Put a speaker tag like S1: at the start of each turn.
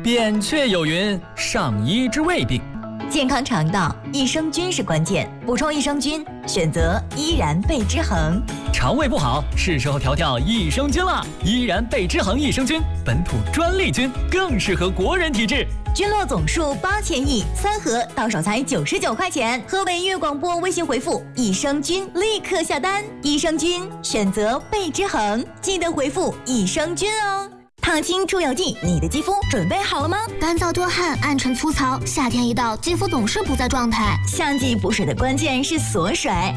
S1: 扁鹊有云：上医治未病。
S2: 健康肠道，益生菌是关键。补充益生菌，选择依然贝之恒。
S1: 肠胃不好，是时候调调益生菌了。依然贝之恒益生菌，本土专利菌，更适合国人体质。
S2: 菌落总数8000亿，3盒到手才99块钱。河北粤广播微信回复益生菌，立刻下单。益生菌选择贝之恒，记得回复益生菌哦。烫青出油剂，你的肌肤准备好了吗？
S3: 干燥多汗、暗沉粗糙，夏天一到，肌肤总是不在状态。
S2: 夏季补水的关键是锁水。